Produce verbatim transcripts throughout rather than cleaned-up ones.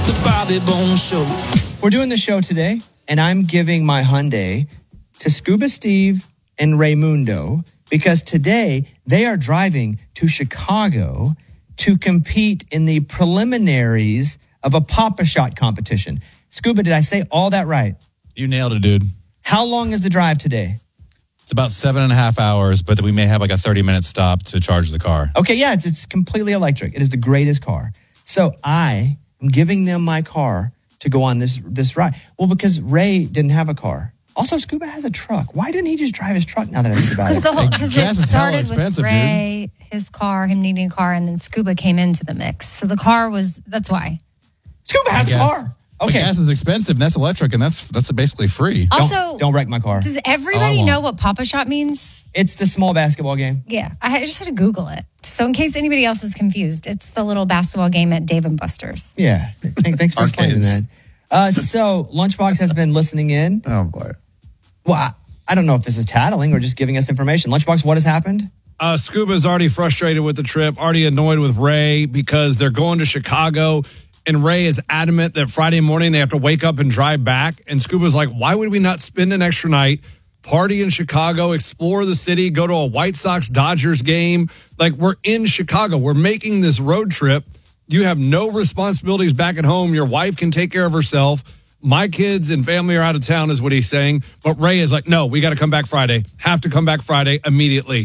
The Bobby Bones Show. We're doing the show today, and I'm giving my Hyundai to Scuba Steve and Raymundo because today they are driving to Chicago to compete in the preliminaries of a Pop-A-Shot competition. Scuba, did I say all that right? You nailed it, dude. How long is the drive today? It's about seven and a half hours, but we may have like a thirty-minute stop to charge the car. Okay, yeah, it's it's completely electric. It is the greatest car. So I am giving them my car to go on this this ride. Well, because Ray didn't have a car. Also, Scuba has a truck. Why didn't he just drive his truck now that I think about it? Because it started with Ray, dude. his car, him needing a car, and then Scuba came into the mix. So the car was, that's why. Scuba has a car. Okay. But gas is expensive, and that's electric, and that's that's basically free. Also, don't, don't wreck my car. Does everybody know what Pop-A-Shot means? It's the small basketball game. Yeah, I just had to Google it. So in case anybody else is confused, it's the little basketball game at Dave and Buster's. Yeah, thanks for explaining that. Uh, so Lunchbox has been listening in. Oh, boy. Well, I, I don't know if this is tattling or just giving us information. Lunchbox, what has happened? Uh, Scuba's already frustrated with the trip, already annoyed with Ray because they're going to Chicago. And Ray is adamant that Friday morning they have to wake up and drive back. And Scuba's like, why would we not spend an extra night, party in Chicago, explore the city, go to a White Sox Dodgers game? Like, we're in Chicago. We're making this road trip. You have no responsibilities back at home. Your wife can take care of herself. My kids and family are out of town is what he's saying. But Ray is like, no, we got to come back Friday. Have to come back Friday immediately.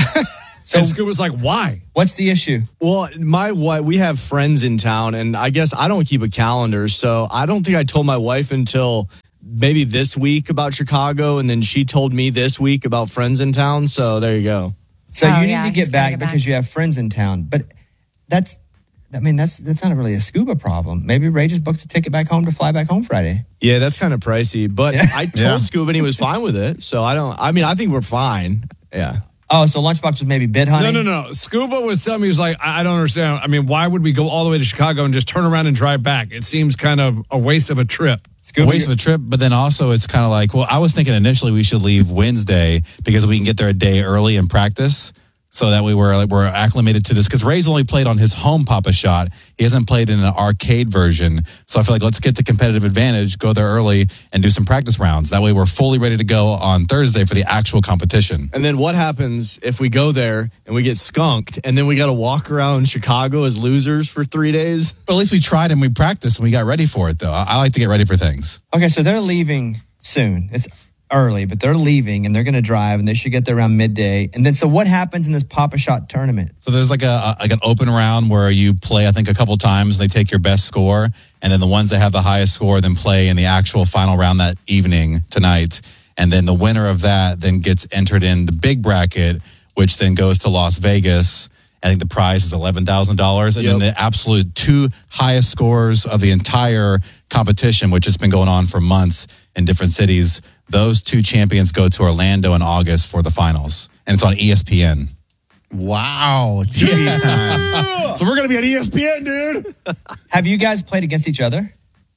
So and Scuba's like, why? What's the issue? Well, my wife, we have friends in town, and I guess I don't keep a calendar, so I don't think I told my wife until maybe this week about Chicago, and then she told me this week about friends in town, so there you go. So oh, you need yeah, to get back, get back because you have friends in town, but that's, I mean, that's that's not really a Scuba problem. Maybe Ray just booked a ticket back home to fly back home Friday. Yeah, that's kind of pricey, but Yeah. I told Yeah. Scuba and he was fine with it, so I don't, I mean, I think we're fine, yeah. Oh, so Lunchbox was maybe bid hunting? No, no, no. Scuba was telling me, he was like, I I don't understand. I mean, why would we go all the way to Chicago and just turn around and drive back? It seems kind of a waste of a trip. Scuba, waste of a trip, but then also it's kind of like, well, I was thinking initially we should leave Wednesday because we can get there a day early and practice. So that we were like we're acclimated to this because Ray's only played on his home Pop-A-Shot. He hasn't played in an arcade version. So I feel like let's get the competitive advantage, go there early, and do some practice rounds. That way we're fully ready to go on Thursday for the actual competition. And then what happens if we go there and we get skunked and then we got to walk around Chicago as losers for three days? But at least we tried and we practiced and we got ready for it, though. I, I like to get ready for things. Okay, so they're leaving soon. It's early, but they're leaving and they're going to drive and they should get there around midday. And then, so what happens in this Pop-A-Shot tournament? So there's like a, a like an open round where you play, I think, a couple times. They take your best score, and then the ones that have the highest score then play in the actual final round that evening tonight. And then the winner of that then gets entered in the big bracket, which then goes to Las Vegas. I think the prize is eleven thousand dollars. And Yep. then the absolute two highest scores of the entire competition, which has been going on for months in different cities, those two champions go to Orlando in August for the finals. And it's on E S P N. Wow. T V time. So we're going to be on E S P N, dude. Have you guys played against each other?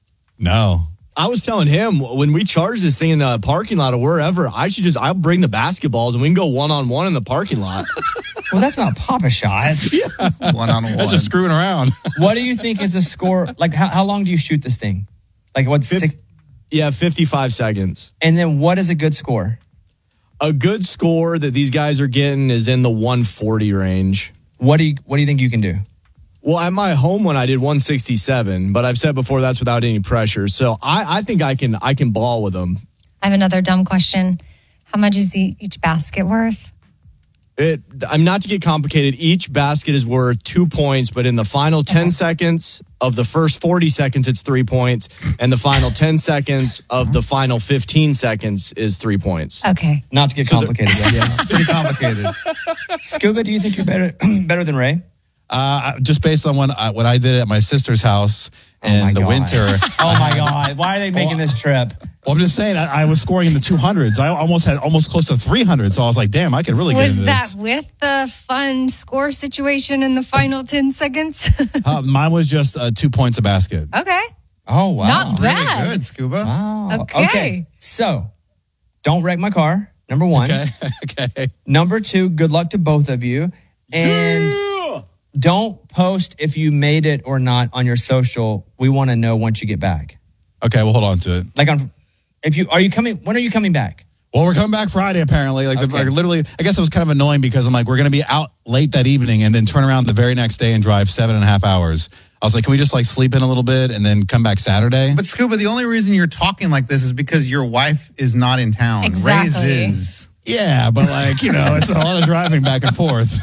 No. I was telling him when we charge this thing in the parking lot or wherever, I should just, I'll bring the basketballs and we can go one-on-one in the parking lot. Well, that's not Pop-A-Shot. One on one. That's just screwing around. What do you think is a score? Like, how, how long do you shoot this thing? Like, what, six? Yeah, fifty-five seconds. And then what is a good score? A good score that these guys are getting is in the one forty range. What do you What do you think you can do? Well, at my home one, I did one sixty-seven, but I've said before that's without any pressure. So I, I think I can I can ball with them. I have another dumb question. How much is e- each basket worth? It, I'm not to get complicated. Each basket is worth two points, but in the final ten seconds of the first forty seconds, it's three points. And the final ten seconds of the final fifteen seconds is three points. Okay. Not to get complicated. Yeah, pretty complicated. Scuba, do you think you're better better than Ray? Uh, just based on when I, what I did at my sister's house in Oh my the God. winter. Oh my God! Why are they making this trip? Well, I'm just saying, I, I was scoring in the two hundreds. I almost had almost close to three hundred. So I was like, damn, I could really get Was into that this. with the fun score situation in the final ten seconds? Uh, mine was just uh, two points a basket. Okay. Oh wow! Not Really bad. good, Scuba. Wow. Okay. So, don't wreck my car. Number one. Okay. Okay. Number two. Good luck to both of you. And don't post if you made it or not on your social. We want to know once you get back. Okay, we'll hold on to it. Like on, if you are you coming? When are you coming back? Well, we're coming back Friday, apparently. Like, the, Okay. like literally, I guess it was kind of annoying because I'm like, we're going to be out late that evening and then turn around the very next day and drive seven and a half hours. I was like, can we just like sleep in a little bit and then come back Saturday? But Scuba, the only reason you're talking like this is because your wife is not in town. Exactly. Ray's is. Yeah, but like, you know, it's a lot of driving back and forth.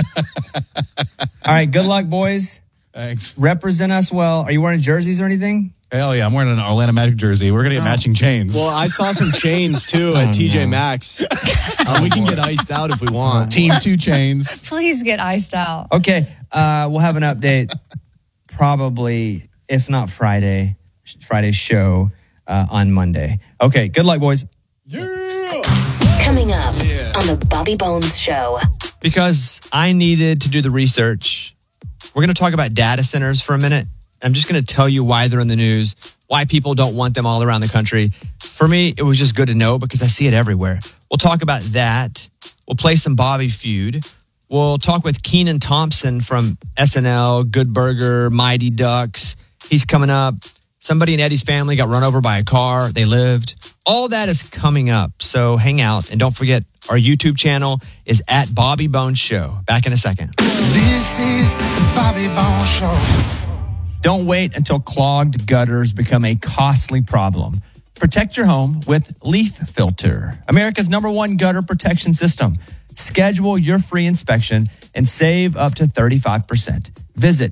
All right. Good luck, boys. Thanks. Represent us well. Are you wearing jerseys or anything? Hell yeah, I'm wearing an Orlando Magic jersey. We're going to get matching chains. Well, I saw some chains too at T J Maxx. Uh, we can get iced out if we want. Team two chains. Please get iced out. Okay. Uh, we'll have an update probably, if not Friday, Friday's show uh, on Monday. Okay. Good luck, boys. Coming up on the Bobby Bones Show. Because I needed to do the research, we're going to talk about data centers for a minute. I'm just going to tell you why they're in the news, why people don't want them all around the country. For me, it was just good to know because I see it everywhere. We'll talk about that. We'll play some Bobby Feud. We'll talk with Kenan Thompson from S N L, Good Burger, Mighty Ducks. He's coming up. Somebody in Eddie's family got run over by a car. They lived. All that is coming up. So hang out. And don't forget, our YouTube channel is at Bobby Bones Show. Back in a second. This is the Bobby Bones Show. Don't wait until clogged gutters become a costly problem. Protect your home with Leaf Filter, America's number one gutter protection system. Schedule your free inspection and save up to thirty-five percent. Visit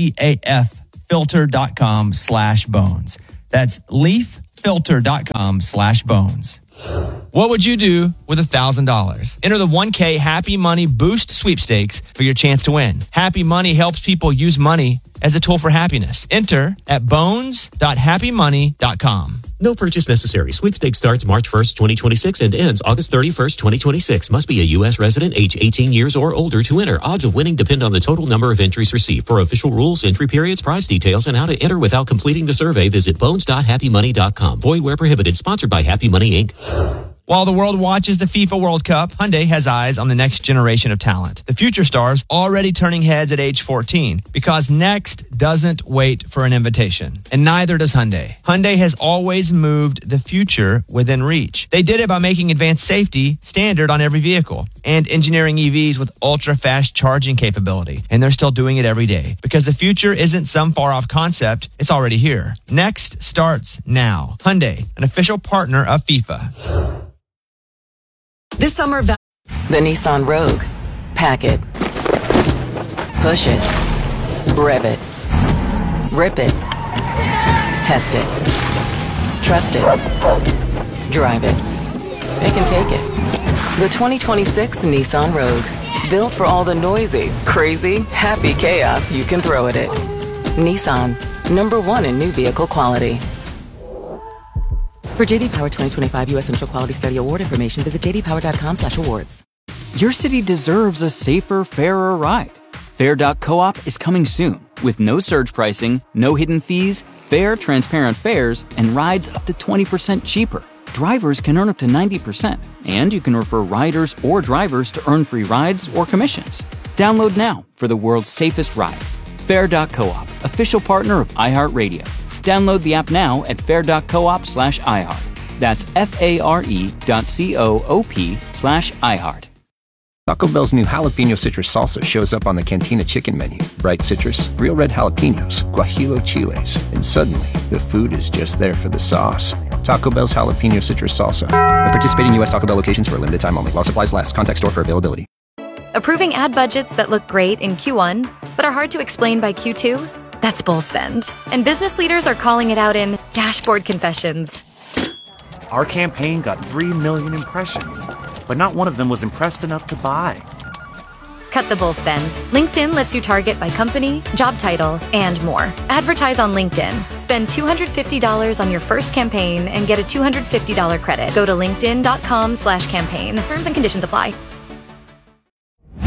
leaffilter.com slash bones. That's leaffilter.com slash bones. What would you do with one thousand dollars? Enter the one K Happy Money Boost Sweepstakes for your chance to win. Happy Money helps people use money as a tool for happiness. Enter at bones dot happy money dot com. No purchase necessary. Sweepstakes starts March first, twenty twenty-six and ends August thirty-first, twenty twenty-six. Must be a U S resident, age eighteen years or older to enter. Odds of winning depend on the total number of entries received. For official rules, entry periods, prize details, and how to enter without completing the survey, visit bones dot happy money dot com. Void where prohibited. Sponsored by Happy Money, Incorporated. While the world watches the FIFA World Cup, Hyundai has eyes on the next generation of talent. The future stars already turning heads at age fourteen because next doesn't wait for an invitation. And neither does Hyundai. Hyundai has always moved the future within reach. They did it by making advanced safety standard on every vehicle and engineering E Vs with ultra-fast charging capability. And they're still doing it every day because the future isn't some far-off concept. It's already here. Next starts now. Hyundai, an official partner of FIFA. This summer, The Nissan Rogue. Pack it. Push it. Rev it. Rip it. Test it. Trust it. Drive it. It can take it. The twenty twenty-six Nissan Rogue. Built for all the noisy, crazy, happy chaos you can throw at it. Nissan. Number one in new vehicle quality. For J D Power twenty twenty-five U S Central Quality Study Award information, visit j d power dot com slash awards. Your city deserves a safer, fairer ride. Fair dot coop is coming soon with no surge pricing, no hidden fees, fair, transparent fares, and rides up to twenty percent cheaper. Drivers can earn up to ninety percent, and you can refer riders or drivers to earn free rides or commissions. Download now for the world's safest ride. Fair dot coop, official partner of iHeartRadio. Download the app now at fair dot coop slash iHeart. That's F-A-R-E dot C-O-O-P slash iHeart. Taco Bell's new jalapeno citrus salsa shows up on the Cantina chicken menu. Bright citrus, real red jalapenos, guajillo chiles, and suddenly the food is just there for the sauce. Taco Bell's jalapeno citrus salsa. At participating U S Taco Bell locations for a limited time only. While supplies last. Contact store for availability. Approving ad budgets that look great in Q one, but are hard to explain by Q two? That's bull spend. And business leaders are calling it out in dashboard confessions. Our campaign got three million impressions, but not one of them was impressed enough to buy. Cut the bull spend. LinkedIn lets you target by company, job title, and more. Advertise on LinkedIn. Spend two hundred fifty dollars on your first campaign and get a two hundred fifty dollars credit. Go to linkedin dot com slash campaign. Terms and conditions apply.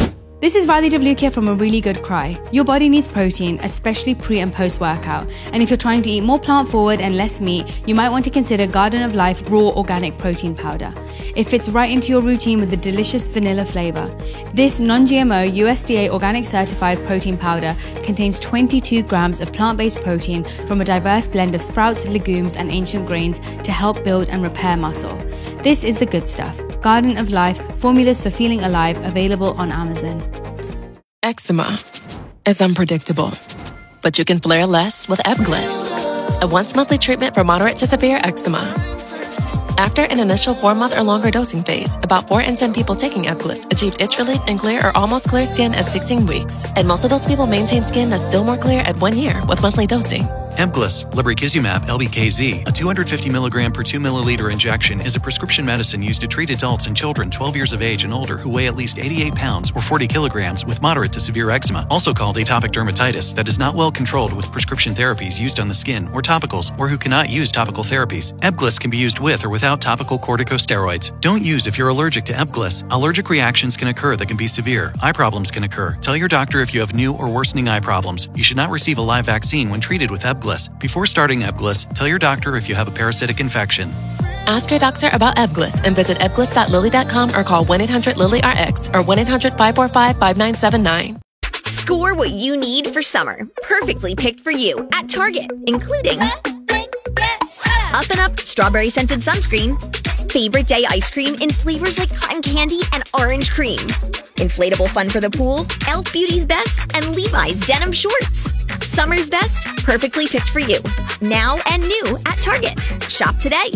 This is Radhi Devluke here from A Really Good Cry. Your body needs protein, especially pre and post workout. And if you're trying to eat more plant forward and less meat, you might want to consider Garden of Life Raw Organic Protein Powder. It fits right into your routine with a delicious vanilla flavor. This non-G M O U S D A organic certified protein powder contains twenty-two grams of plant-based protein from a diverse blend of sprouts, legumes, and ancient grains to help build and repair muscle. This is the good stuff. Garden of Life, formulas for feeling alive, available on Amazon. Eczema is unpredictable, but you can flare less with Ebglyss, a once-monthly treatment for moderate to severe eczema. After an initial four-month or longer dosing phase, about four in ten people taking Ebglyss achieved itch relief and clear or almost clear skin at sixteen weeks, and most of those people maintain skin that's still more clear at one year with monthly dosing. Ebglyss, lebrikizumab L B K Z, a two hundred fifty milligram per two milliliter injection, is a prescription medicine used to treat adults and children twelve years of age and older who weigh at least eighty-eight pounds or forty kilograms with moderate to severe eczema, also called atopic dermatitis, that is not well controlled with prescription therapies used on the skin or topicals, or who cannot use topical therapies. Ebglyss can be used with or without topical corticosteroids. Don't use if you're allergic to Ebglyss. Allergic reactions can occur that can be severe. Eye problems can occur. Tell your doctor if you have new or worsening eye problems. You should not receive a live vaccine when treated with Ebglyss. Before starting Ebglyss, tell your doctor if you have a parasitic infection. Ask your doctor about Ebglyss and visit ebglyss dot lilly dot com or call one eight hundred lilly R X or one eight hundred five four five five nine seven nine. Score what you need for summer, perfectly picked for you at Target, including Up and Up strawberry scented sunscreen, favorite day ice cream in flavors like cotton candy and orange cream, inflatable fun for the pool, e l f Beauty's Best, and Levi's denim shorts. Summer's best, perfectly picked for you. Now and new at Target. Shop today.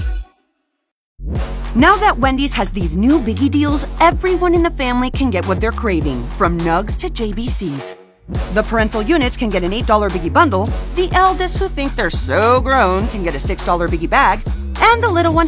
Now that Wendy's has these new biggie deals, everyone in the family can get what they're craving, from nugs to J B Cs. The parental units can get an eight dollar biggie bundle, the eldest who think they're so grown can get a six dollar biggie bag, and the little one